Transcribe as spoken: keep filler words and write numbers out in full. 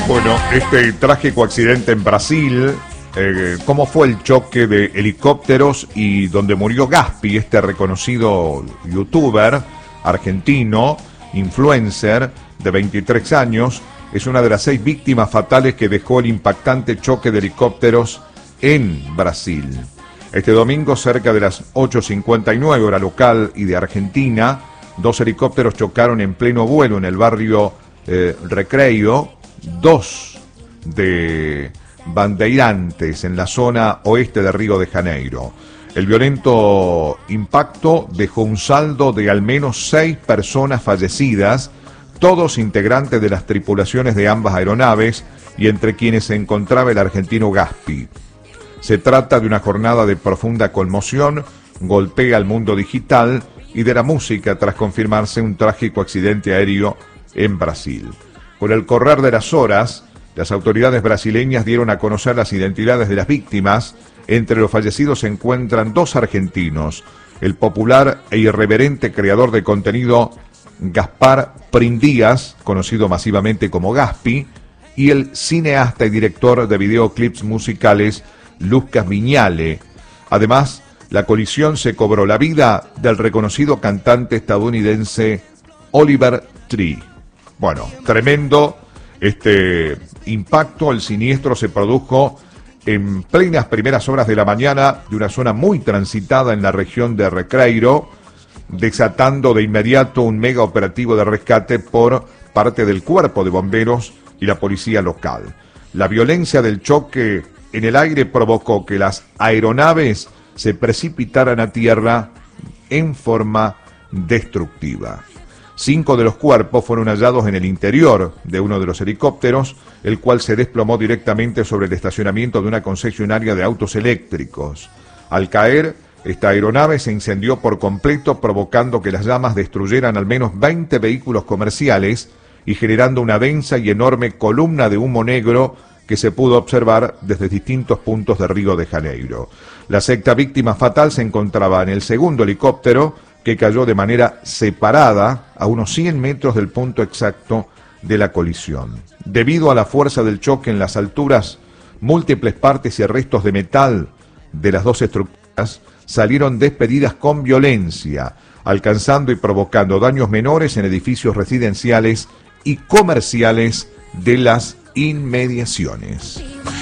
Bueno, este trágico accidente en Brasil, eh, ¿cómo fue el choque de helicópteros y donde murió Gaspi, este reconocido youtuber argentino, influencer de veintitrés años? Es una de las seis víctimas fatales que dejó el impactante choque de helicópteros en Brasil. Este domingo, cerca de las ocho cincuenta y nueve hora local y de Argentina, dos helicópteros chocaron en pleno vuelo en el barrio eh, Recreio, dos de Bandeirantes, en la zona oeste de Río de Janeiro. El violento impacto dejó un saldo de al menos seis personas fallecidas, todos integrantes de las tripulaciones de ambas aeronaves y entre quienes se encontraba el argentino Gaspi. Se trata de una jornada de profunda conmoción, golpea al mundo digital y de la música tras confirmarse un trágico accidente aéreo en Brasil. Con el correr de las horas, las autoridades brasileñas dieron a conocer las identidades de las víctimas. Entre los fallecidos se encuentran dos argentinos, el popular e irreverente creador de contenido Gaspar Prindías, conocido masivamente como Gaspi, y el cineasta y director de videoclips musicales Lucas Viñale. Además, la colisión se cobró la vida del reconocido cantante estadounidense Oliver Tree. Bueno, tremendo este impacto. El siniestro se produjo en plenas primeras horas de la mañana de una zona muy transitada en la región de Recreio, desatando de inmediato un mega operativo de rescate por parte del cuerpo de bomberos y la policía local. La violencia del choque en el aire provocó que las aeronaves se precipitaran a tierra en forma destructiva. Cinco de los cuerpos fueron hallados en el interior de uno de los helicópteros, el cual se desplomó directamente sobre el estacionamiento de una concesionaria de autos eléctricos. Al caer, esta aeronave se incendió por completo, provocando que las llamas destruyeran al menos veinte vehículos comerciales y generando una densa y enorme columna de humo negro que se pudo observar desde distintos puntos de Río de Janeiro. La sexta víctima fatal se encontraba en el segundo helicóptero, que cayó de manera separada a unos cien metros del punto exacto de la colisión. Debido a la fuerza del choque en las alturas, múltiples partes y restos de metal de las dos estructuras salieron despedidas con violencia, alcanzando y provocando daños menores en edificios residenciales y comerciales de las inmediaciones.